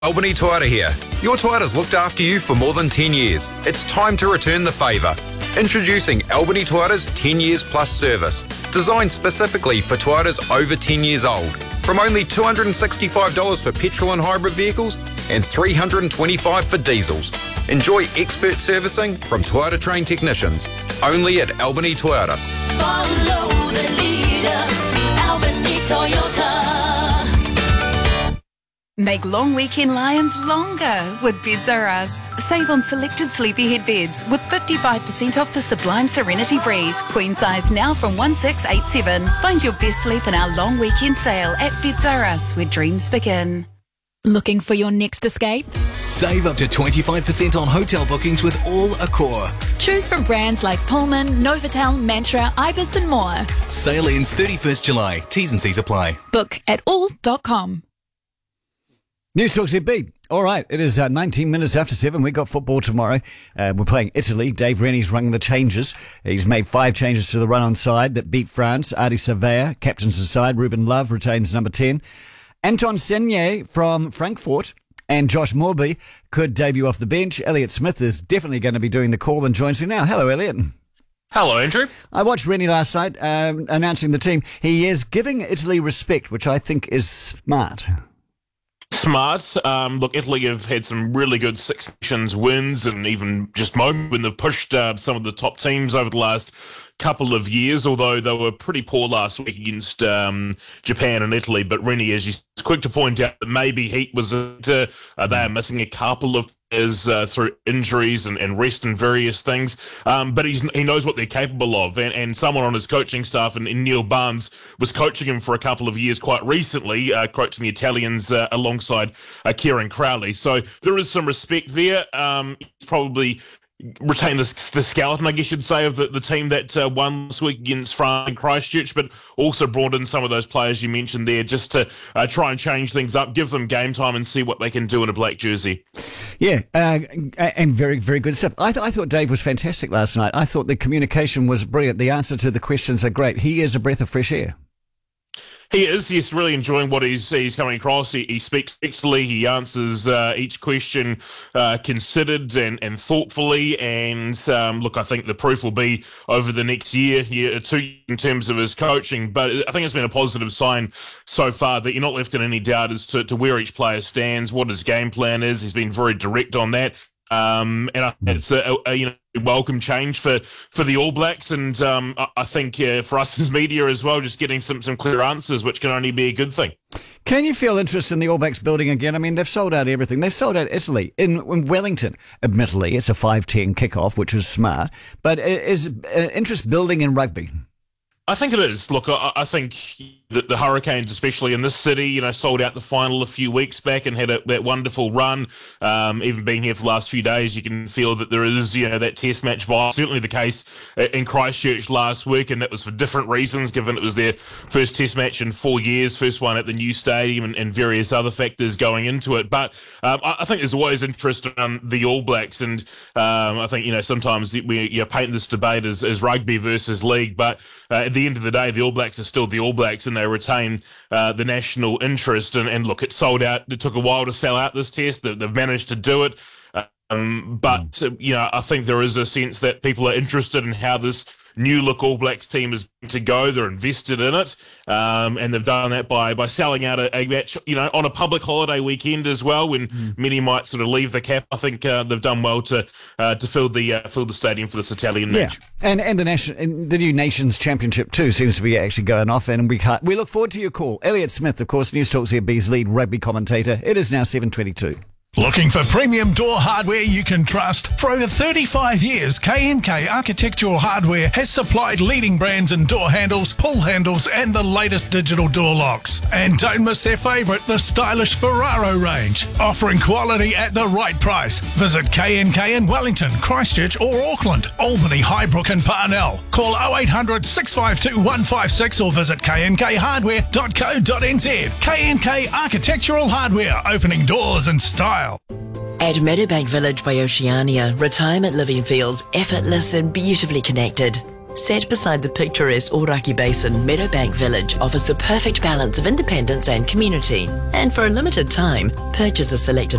Albany Toyota here. Your Toyota's looked after you for more than 10 years. It's time to return the favour. Introducing Albany Toyota's 10 years plus service, designed specifically for Toyotas over 10 years old. From only $265 for petrol and hybrid vehicles and $325 for diesels. Enjoy expert servicing from Toyota trained technicians, only at Albany Toyota. Follow the leader, Albany Toyota. Make long weekend lions longer with Beds R Us. Save on selected sleepyhead beds with 55% off the Sublime Serenity Breeze. Queen size now from $1,687. Find your best sleep in our long weekend sale at Beds R Us, where dreams begin. Looking for your next escape? Save up to 25% on hotel bookings with All Accor. Choose from brands like Pullman, Novotel, Mantra, Ibis and more. Sale ends 31st July. T's and C's apply. Book at all.com. News Talk ZB. All right, it is 19 minutes after 7. We've got football tomorrow. We're playing Italy. Dave Rennie's rung the changes. He's made 5 changes to the run-on side that beat France. Adi Surveyor captains the side. Ruben Love retains number 10. Anton Senier from Frankfurt and Josh Morby could debut off the bench. Elliot Smith is definitely going to be doing the call and joins me now. Hello, Elliot. Hello, Andrew. I watched Rennie last night announcing the team. He is giving Italy respect, which I think is smart. Smart. Look, Italy have had some really good Six Nations wins and even just moments when they've pushed some of the top teams over the last couple of years, although they were pretty poor last week against Japan and Italy. But Rennie, as he's quick to point out, that maybe heat was they are missing a couple of players through injuries and rest and various things. But he knows what they're capable of. And someone on his coaching staff, and Neil Barnes, was coaching him for a couple of years quite recently, coaching the Italians alongside Kieran Crowley. So there is some respect there. He's probably retain the skeleton, I guess you'd say, of the team that won this week against France and Christchurch, but also brought in some of those players you mentioned there just to try and change things up, give them game time and see what they can do in a black jersey. Yeah, and very, very good stuff. I thought Dave was fantastic last night. I thought the communication was brilliant. The answer to the questions are great. He is a breath of fresh air. He is. He's really enjoying what he's coming across. He speaks excellently. He answers each question considered and thoughtfully. And look, I think the proof will be over the next year or two in terms of his coaching. But I think it's been a positive sign so far that you're not left in any doubt as to where each player stands, what his game plan is. He's been very direct on that. And I think it's a welcome change for the All Blacks, and I think for us as media as well, just getting some clear answers, which can only be a good thing. Can you feel interest in the All Blacks building again? I mean, they've sold out everything. They've sold out Italy. In Wellington, admittedly, it's a 5-10 kickoff, which was smart, but is interest building in rugby? I think it is. Look, I think that the Hurricanes, especially in this city, sold out the final a few weeks back and had that wonderful run. Even being here for the last few days, you can feel that there is, that test match vibe. Certainly the case in Christchurch last week, and that was for different reasons, given it was their first test match in 4 years, first one at the new stadium and various other factors going into it. But I think there's always interest around the All Blacks, and I think, sometimes we paint this debate as rugby versus league, but at the end of the day, the All Blacks are still the All Blacks, and they retain the national interest. And look, it sold out. It took a while to sell out this test. They've managed to do it. But I think there is a sense that people are interested in how this new look All Blacks team is going to go. They're invested in it, and they've done that by selling out a match, on a public holiday weekend as well, when many might sort of leave the cap. I think they've done well to fill the stadium for this Italian match. And the new Nations Championship too seems to be actually going off, and we look forward to your call. Elliot Smith, of course, News Talk ZB's lead rugby commentator. It is now 7:22. Looking for premium door hardware you can trust? For over 35 years, K&K Architectural Hardware has supplied leading brands in door handles, pull handles and the latest digital door locks. And don't miss their favourite, the stylish Ferraro range. Offering quality at the right price. Visit K&K in Wellington, Christchurch or Auckland, Albany, Highbrook and Parnell. Call 0800 652 156 or visit knkhardware.co.nz. K&K Architectural Hardware, opening doors in style. At Meadowbank Village by Oceania, retirement living feels effortless and beautifully connected. Set beside the picturesque Oraki Basin, Meadowbank Village offers the perfect balance of independence and community. And for a limited time, purchase a selected